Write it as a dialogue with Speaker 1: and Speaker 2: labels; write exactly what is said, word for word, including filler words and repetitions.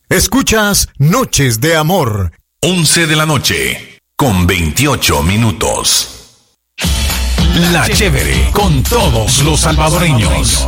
Speaker 1: Escuchas Noches de Amor.
Speaker 2: once de la noche, con veintiocho minutos. La Chévere, con todos los salvadoreños.